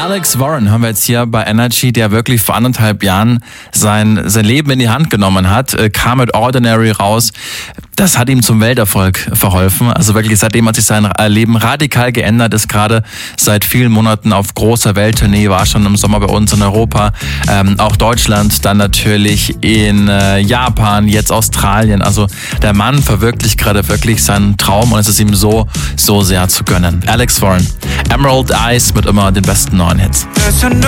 Alex Warren haben wir jetzt hier bei Energy, der wirklich vor 1,5 Jahren sein Leben in die Hand genommen hat, kam mit Ordinary raus. Das hat ihm zum Welterfolg verholfen. Also wirklich, seitdem hat sich sein Leben radikal geändert, ist gerade seit vielen Monaten auf großer Welttournee, war schon im Sommer bei uns in Europa, auch Deutschland, dann natürlich in Japan, jetzt Australien. Also der Mann verwirklicht gerade wirklich seinen Traum und es ist ihm so sehr zu gönnen. Alex Warren, Emerald Eyes mit immer den besten neuen Hits.